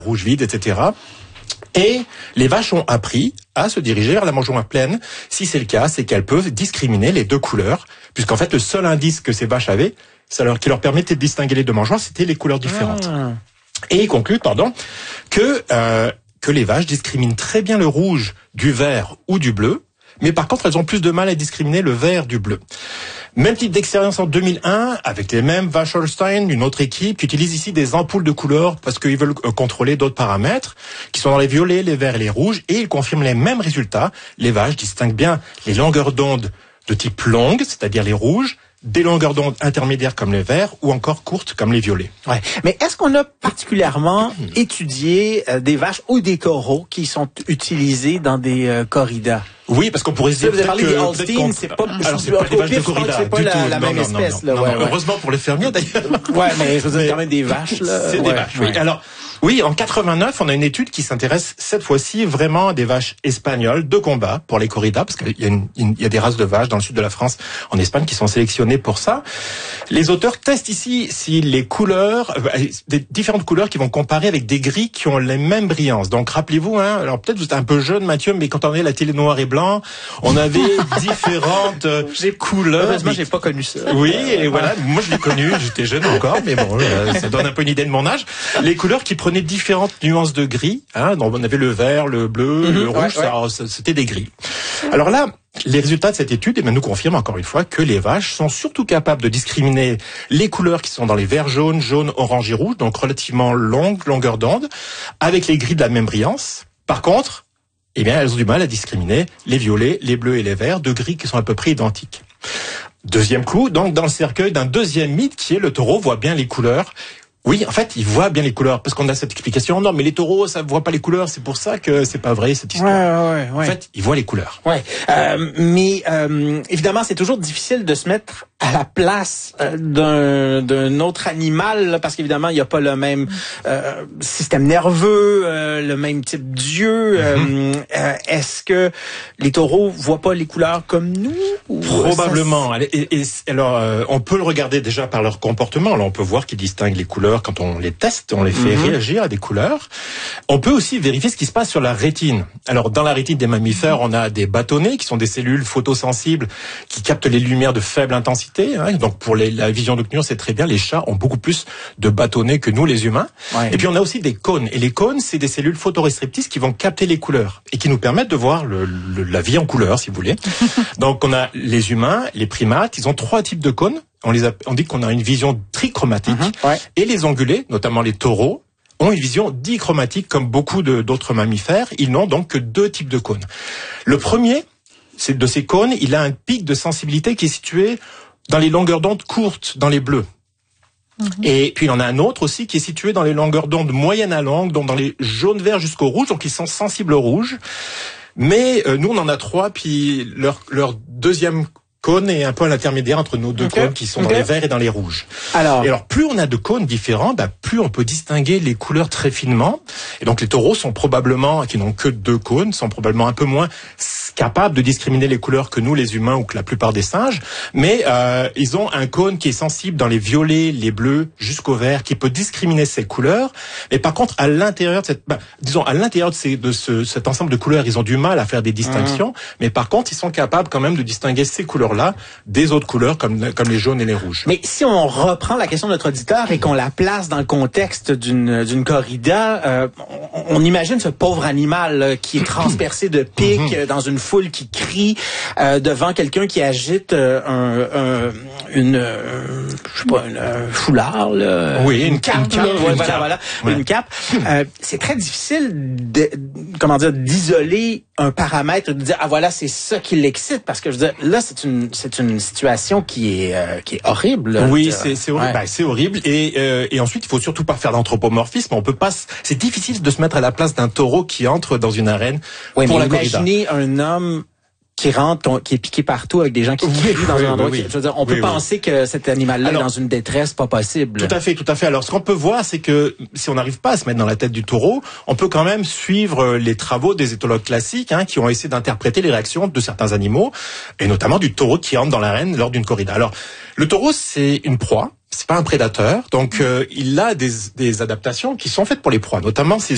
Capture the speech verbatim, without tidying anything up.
rouge vide, et cetera. Et les vaches ont appris à se diriger vers la mangeoire pleine. Si c'est le cas, c'est qu'elles peuvent discriminer les deux couleurs, puisqu'en fait, le seul indice que ces vaches avaient, ça leur, qui leur permettait de distinguer les deux mangeoires, c'était les couleurs différentes. Ah. Et ils concluent, pardon, que euh, que les vaches discriminent très bien le rouge du vert ou du bleu, mais par contre, elles ont plus de mal à discriminer le vert du bleu. Même type d'expérience en deux mille un, avec les mêmes vaches Holstein, une autre équipe, qui utilise ici des ampoules de couleurs parce qu'ils veulent contrôler d'autres paramètres, qui sont dans les violets, les verts et les rouges, et ils confirment les mêmes résultats. Les vaches distinguent bien les longueurs d'onde de type longue, c'est-à-dire les rouges, des longueurs d'onde intermédiaires comme les verts ou encore courtes comme les violets. Ouais. Mais est-ce qu'on a particulièrement étudié euh, des vaches ou des taureaux qui sont utilisés dans des euh, corridas? Oui, parce qu'on pourrait se dire vous avez parlé des Holstein, c'est pas, alors c'est pas des vaches de corrida, c'est pas du la, tout. la non, même non, espèce, non, là. non, Ouais, non, ouais. heureusement pour les fermiers d'ailleurs. Ouais, mais je veux dire quand même des vaches, là. C'est ouais, des vaches, oui. Ouais. Alors, oui, en quatre-vingt-neuf, on a une étude qui s'intéresse cette fois-ci vraiment à des vaches espagnoles de combat pour les corridas, parce qu'il y a une, une, il y a des races de vaches dans le sud de la France, en Espagne, qui sont sélectionnées pour ça. Les auteurs testent ici si les couleurs, euh, des différentes couleurs qui vont comparer avec des gris qui ont les mêmes brillances. Donc, rappelez-vous, hein, alors peut-être vous êtes un peu jeune, Mathieu, mais quand on avait la télé noir et blanc, on avait différentes euh, couleurs. Heureusement, j'ai pas connu ça. Oui, et voilà, moi je l'ai connu, j'étais jeune encore, mais bon, euh, ça donne un peu une idée de mon âge. Les couleurs qui prenaient différentes nuances de gris, hein, donc on avait le vert, le bleu, mm-hmm, le rouge, ouais, ouais. Ça, c'était des gris. Alors là, les résultats de cette étude eh bien, nous confirment encore une fois que les vaches sont surtout capables de discriminer les couleurs qui sont dans les verts jaunes, jaunes, orange et rouge, donc relativement longues, longueur d'onde, avec les gris de la même brillance. Par contre, eh bien, elles ont du mal à discriminer les violets, les bleus et les verts, de gris qui sont à peu près identiques. Deuxième clou, donc dans le cercueil d'un deuxième mythe qui est le taureau voit bien les couleurs. Oui, en fait, il voit bien les couleurs, parce qu'on a cette explication. Non, mais les taureaux, ça voit pas les couleurs, c'est pour ça que c'est pas vrai, cette histoire. Ouais, ouais, ouais. En fait, il voit les couleurs. Ouais. Euh, mais euh, évidemment, c'est toujours difficile de se mettre à la place euh, d'un d'un autre animal, là, parce qu'évidemment, il n'y a pas le même euh, système nerveux, euh, le même type d'yeux. Mm-hmm. euh, Est-ce que les taureaux voient pas les couleurs comme nous? Ou Probablement. Ça... Et, et, alors, euh, on peut le regarder déjà par leur comportement. Alors, on peut voir qu'ils distinguent les couleurs quand on les teste, on les fait mm-hmm. réagir à des couleurs. On peut aussi vérifier ce qui se passe sur la rétine. Alors, dans la rétine des mammifères, on a des bâtonnets qui sont des cellules photosensibles qui captent les lumières de faible intensité. Hein. Donc, pour les, la vision nocturne, c'est très bien. Les chats ont beaucoup plus de bâtonnets que nous, les humains. Ouais. Et puis, on a aussi des cônes. Et les cônes, c'est des cellules photoréceptrices qui vont capter les couleurs et qui nous permettent de voir le, le, la vie en couleur, si vous voulez. Donc, on a les humains, les primates. Ils ont trois types de cônes. On, les a, on dit qu'on a une vision trichromatique. Mmh, ouais. Et les ongulés, notamment les taureaux, ont une vision dichromatique comme beaucoup de, d'autres mammifères. Ils n'ont donc que deux types de cônes. Le premier, c'est de ces cônes, il a un pic de sensibilité qui est situé dans les longueurs d'onde courtes, dans les bleus. Mmh. Et puis il en a un autre aussi qui est situé dans les longueurs d'onde moyennes à longues, donc dans les jaunes verts jusqu'au rouge, donc ils sont sensibles au rouge. Mais euh, nous, on en a trois, puis leur, leur deuxième cône est un peu à l'intermédiaire entre nos deux okay. cônes qui sont okay. dans les verts et dans les rouges. Alors, et alors plus on a de cônes différents, bah, plus on peut distinguer les couleurs très finement. Et donc les taureaux sont probablement, qui n'ont que deux cônes, sont probablement un peu moins capables de discriminer les couleurs que nous, les humains, ou que la plupart des singes. Mais euh, ils ont un cône qui est sensible dans les violets, les bleus, jusqu'au vert, qui peut discriminer ces couleurs. Mais par contre, à l'intérieur de cette, bah, disons, à l'intérieur de, ces, de ce, cet ensemble de couleurs, ils ont du mal à faire des distinctions. Mmh. Mais par contre, ils sont capables quand même de distinguer ces couleurs là des autres couleurs comme comme les jaunes et les rouges. Mais si on reprend la question de notre auditeur et qu'on la place dans le contexte d'une d'une corrida, euh, on, on imagine ce pauvre animal là, qui est transpercé de pics mm-hmm. dans une foule qui crie euh, devant quelqu'un qui agite euh, un, un une euh, je sais pas une euh, foulard là, oui, une, une cape, une cape, là, une voilà, cape. voilà, ouais. une cape. Euh, c'est très difficile de comment dire d'isoler un paramètre, de dire ah voilà c'est ça qui l'excite parce que je veux dire là c'est une c'est une situation qui est euh, qui est horrible. Là, oui, c'est c'est horrible. Ouais. Ben, c'est horrible et euh, et ensuite il faut surtout pas faire d'anthropomorphisme. On peut pas. C'est difficile de se mettre à la place d'un taureau qui entre dans une arène oui, pour mais la corrida. Imaginez un homme qui rentre, qui est piqué partout avec des gens qui crient oui, dans oui, un endroit. Oui, qui, je veux dire, on oui, peut oui. penser que cet animal-là Alors, est dans une détresse pas possible. Tout à fait, tout à fait. Alors, ce qu'on peut voir, c'est que si on n'arrive pas à se mettre dans la tête du taureau, on peut quand même suivre les travaux des éthologues classiques, hein, qui ont essayé d'interpréter les réactions de certains animaux, et notamment du taureau qui entre dans l'arène lors d'une corrida. Alors, le taureau, c'est une proie. C'est pas un prédateur, donc euh, il a des, des adaptations qui sont faites pour les proies, notamment ses